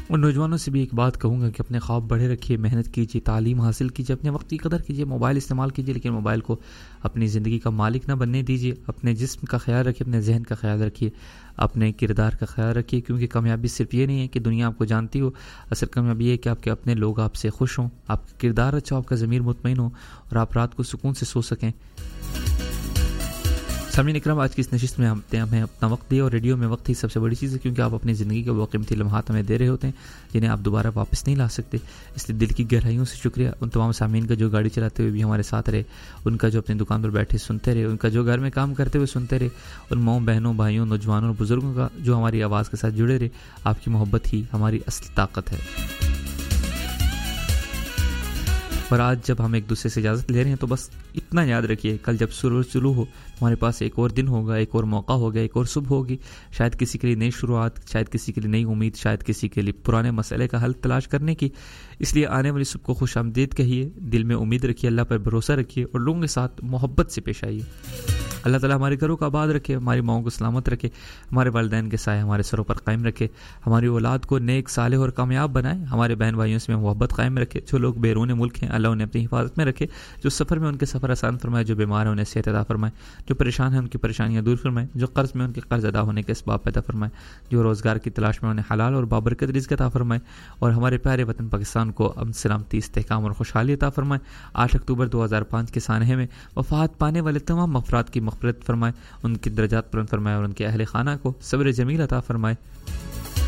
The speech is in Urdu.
اور نوجوانوں سے بھی ایک بات کہوں گا کہ اپنے خواب بڑھے رکھیے، محنت کیجیے، تعلیم حاصل کیجیے، اپنے وقت کی قدر کیجیے، موبائل استعمال کیجیے لیکن موبائل کو اپنی زندگی کا مالک نہ بننے دیجیے، اپنے جسم کا خیال رکھیے، اپنے ذہن کا خیال رکھیے، اپنے کردار کا خیال رکھیے، کیونکہ کامیابی صرف یہ نہیں ہے کہ دنیا آپ کو جانتی ہو، اصل کامیابی یہ ہے کہ آپ کے اپنے لوگ آپ سے خوش ہوں، آپ کا کردار اچھا ہو، آپ کا ضمیر مطمئن ہو اور آپ رات کو سکون سے سو سکیں۔ سامعین اکرام، آج کی اس نشست میں ہمیں اپنا وقت دیا، اور ریڈیو میں وقت ہی سب سے بڑی چیز ہے، کیونکہ آپ اپنی زندگی کے وہ قیمتی لمحات ہمیں دے رہے ہوتے ہیں جنہیں آپ دوبارہ واپس نہیں لا سکتے، اس لیے دل کی گہرائیوں سے شکریہ ان تمام سامعین کا جو گاڑی چلاتے ہوئے بھی ہمارے ساتھ رہے، ان کا جو اپنی دکان پر بیٹھے سنتے رہے، ان کا جو گھر میں کام کرتے ہوئے سنتے رہے، ان ماؤں بہنوں بھائیوں نوجوانوں اور بزرگوں کا جو ہماری آواز کے ساتھ جڑے رہے۔ آپ کی محبت ہی ہماری اصل طاقت ہے۔ اور آج جب ہم ایک دوسرے سے اجازت لے رہے ہیں تو بس اتنا یاد رکھیے، کل جب سورج طلوع ہو ہمارے پاس ایک اور دن ہوگا، ایک اور موقع ہوگا، ایک اور صبح ہوگی، شاید کسی کے لیے نئی شروعات، شاید کسی کے لیے نئی امید، شاید کسی کے لیے پرانے مسئلے کا حل تلاش کرنے کی۔ اس لیے آنے والی صبح کو خوش آمدید کہیے، دل میں امید رکھیے، اللہ پر بھروسہ رکھیے اور لوگوں کے ساتھ محبت سے پیش آئیے۔ اللہ تعالیٰ ہمارے گھروں کو آباد رکھے، ہماری ماؤں کو سلامت رکھے، ہمارے والدین کے سائے ہمارے سروں پر قائم رکھے، ہماری اولاد کو نیک صالح اور کامیاب بنائے، ہمارے بہن بھائیوں سے محبت قائم رکھے، جو لوگ بیرون ملک ہیں اللہ انہیں اپنی حفاظت میں رکھے، جو سفر میں ان کے سفر آسان فرمائے، جو بیمار ہیں انہیں صحت عطا فرمائے، جو پریشان ہیں ان کی پریشانیاں دور فرمائے، جو قرض میں ان کے قرض ادا ہونے کے اسباب پیدا فرمائے، جو روزگار کی تلاش میں انہیں حلال اور بابرکت رزق عطا فرمائے، اور ہمارے پیارے وطن پاکستان کو امن سلامتی استحکام اور خوشحالی عطا فرمائے۔ 8 اکتوبر 2005 کے سانحے میں وفات پانے والے تمام افراد کی مغفرت فرمائے، ان کی درجات بلند فرمائے اور ان کے اہل خانہ کو صبر جمیل عطا فرمائے۔